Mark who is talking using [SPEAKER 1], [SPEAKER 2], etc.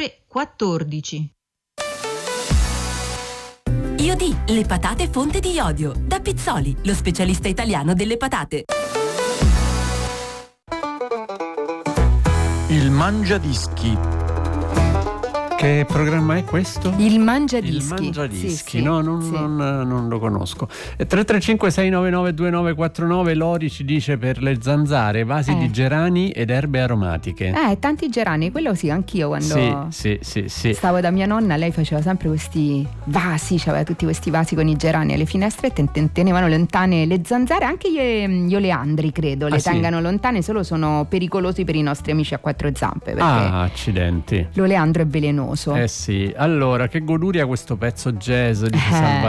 [SPEAKER 1] ore 14.
[SPEAKER 2] IOD, le patate fonte di iodio. Da Pizzoli, lo specialista italiano delle patate.
[SPEAKER 3] Il Mangiadischi. Che programma è questo?
[SPEAKER 4] Il Mangiadischi.
[SPEAKER 3] Il Mangiadischi,
[SPEAKER 4] sì,
[SPEAKER 3] no,
[SPEAKER 4] sì.
[SPEAKER 3] non lo conosco. 335 699 2949. Lori ci dice per le zanzare, vasi di gerani ed erbe aromatiche.
[SPEAKER 4] Tanti gerani, quello sì, anch'io quando
[SPEAKER 3] Sì.
[SPEAKER 4] stavo da mia nonna, lei faceva sempre questi vasi, aveva tutti questi vasi con i gerani alle finestre e tenevano lontane le zanzare, anche gli oleandri credo, le tengano lontane, solo sono pericolosi per i nostri amici a quattro zampe, perché
[SPEAKER 3] accidenti.
[SPEAKER 4] l'oleandro è velenoso.
[SPEAKER 3] Sì, allora che goduria questo pezzo jazz, dice Salvatore.